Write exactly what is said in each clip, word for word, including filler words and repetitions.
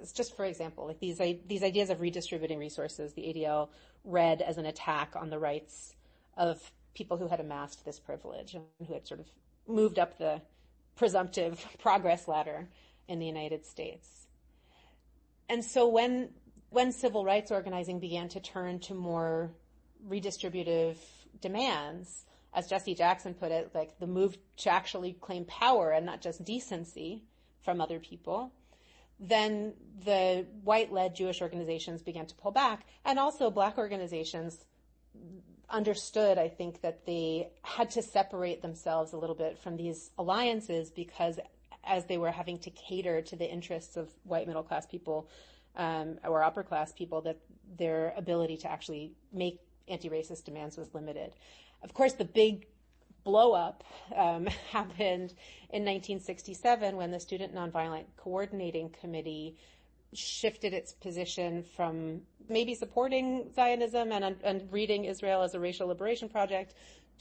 ideas. Just for example, like these these ideas of redistributing resources, the A D L read as an attack on the rights of people who had amassed this privilege and who had sort of moved up the presumptive progress ladder in the United States. And so when when civil rights organizing began to turn to more redistributive demands, as Jesse Jackson put it, like the move to actually claim power and not just decency from other people, then the white-led Jewish organizations began to pull back. And also black organizations understood, I think, that they had to separate themselves a little bit from these alliances because as they were having to cater to the interests of white middle-class people um, or upper-class people, that their ability to actually make anti-racist demands was limited. Of course, the big blow-up um, happened in nineteen sixty-seven when the Student Nonviolent Coordinating Committee shifted its position from maybe supporting Zionism and, and reading Israel as a racial liberation project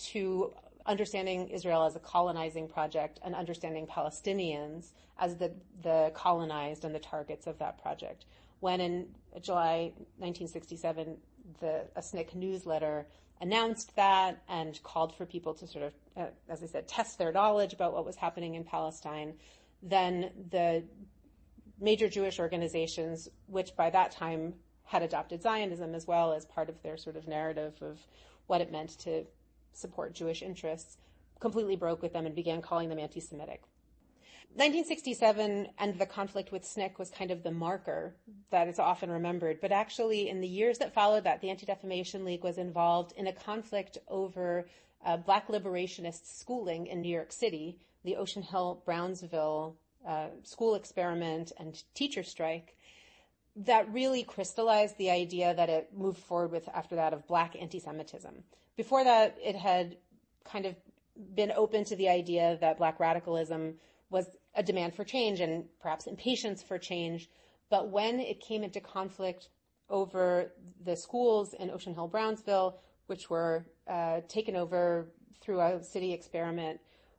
to understanding Israel as a colonizing project and understanding Palestinians as the, the colonized and the targets of that project. When in July nineteen sixty-seven, the a S N C C newsletter announced that and called for people to sort of, uh, as I said, test their knowledge about what was happening in Palestine, then the major Jewish organizations, which by that time had adopted Zionism as well as part of their sort of narrative of what it meant to support Jewish interests, completely broke with them and began calling them anti-Semitic. nineteen sixty-seven and the conflict with S N C C was kind of the marker that is often remembered, but actually in the years that followed that, the Anti-Defamation League was involved in a conflict over uh, black liberationist schooling in New York City, the Ocean Hill-Brownsville uh, school experiment and teacher strike, that really crystallized the idea that it moved forward with after that of black anti-Semitism. Before that, it had kind of been open to the idea that black radicalism was a demand for change and perhaps impatience for change. But when it came into conflict over the schools in Ocean Hill-Brownsville, which were uh, taken over through a city experiment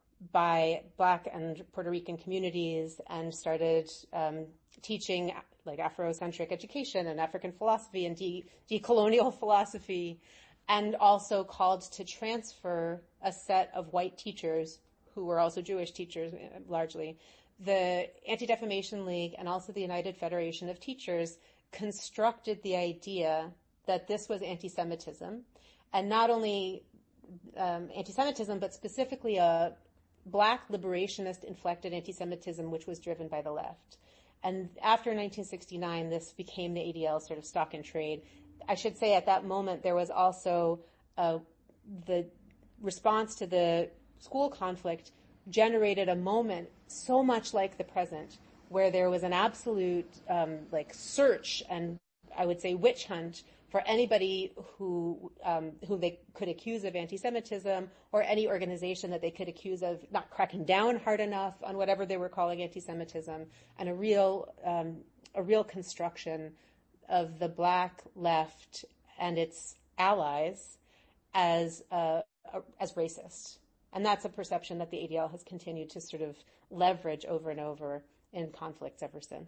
by black and Puerto Rican communities and started um, teaching like Afrocentric education and African philosophy and de- decolonial philosophy, and also called to transfer a set of white teachers who were also Jewish teachers largely, the Anti-Defamation League and also the United Federation of Teachers constructed the idea that this was anti-Semitism, and not only um, anti-Semitism, but specifically a black liberationist inflected anti-Semitism, which was driven by the left. And after nineteen sixty-nine, this became the A D L's sort of stock in trade. I should say at that moment there was also uh, the response to the school conflict generated a moment so much like the present, where there was an absolute um, like search and I would say witch hunt for anybody who um, who they could accuse of anti-Semitism or any organization that they could accuse of not cracking down hard enough on whatever they were calling anti-Semitism, and a real um, a real construction of the black left and its allies as uh, as racist. And that's a perception that the A D L has continued to sort of leverage over and over in conflicts ever since.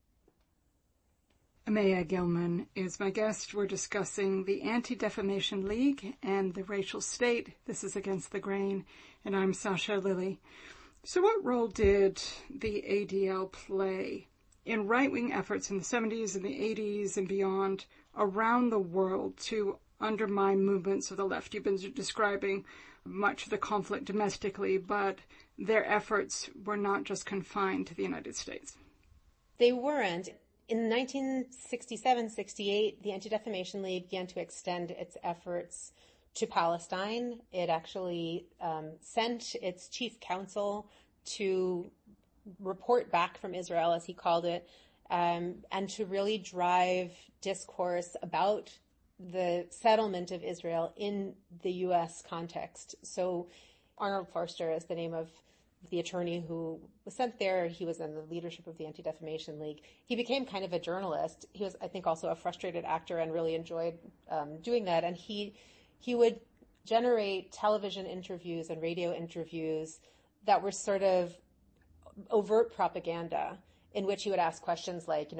Amaya Gilman is my guest. We're discussing the Anti-Defamation League and the racial state. This is Against the Grain, and I'm Sasha Lilly. So what role did the A D L play in right-wing efforts in the seventies and the eighties and beyond around the world to undermine movements of the left? You've been describing much of the conflict domestically, but their efforts were not just confined to the United States. They weren't. In nineteen sixty-seven sixty-eight, the Anti-Defamation League began to extend its efforts to Palestine. It actually um, sent its chief counsel to report back from Israel, as he called it, um, and to really drive discourse about the settlement of Israel in the U S context. So Arnold Forster is the name of the attorney who was sent there. He was in the leadership of the Anti-Defamation League. He became kind of a journalist. He was, I think, also a frustrated actor and really enjoyed um, doing that. And he he would generate television interviews and radio interviews that were sort of overt propaganda, in which he would ask questions like, you know,